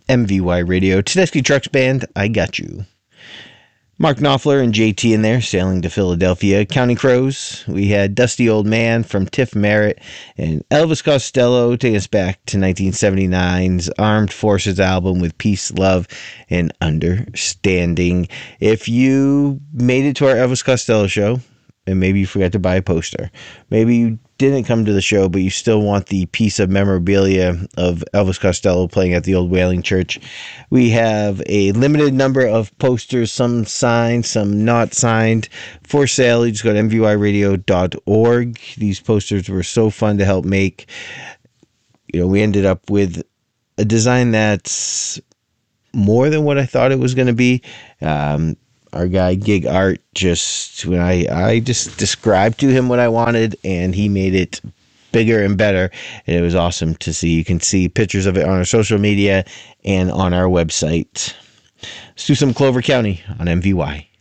MVY Radio, Tedeschi Trucks Band, I Got You. Mark Knopfler and JT in there, Sailing to Philadelphia. Counting Crows, we had Dusty Old Man from Tiff Merritt, and Elvis Costello taking us back to 1979's Armed Forces album with Peace, Love, and Understanding. If you made it to our Elvis Costello show, and maybe you forgot to buy a poster, maybe you didn't come to the show, but you still want the piece of memorabilia of Elvis Costello playing at the old Whaling Church, we have a limited number of posters, some signed, some not signed, for sale. You just go to mvyradio.org. These posters were so fun to help make. We ended up with a design that's more than what I thought it was going to be. Our guy Gig Art when I just described to him what I wanted, and he made it bigger and better, and it was awesome to see. You can see pictures of it on our social media and on our website. Let's do some Clover County on MVY.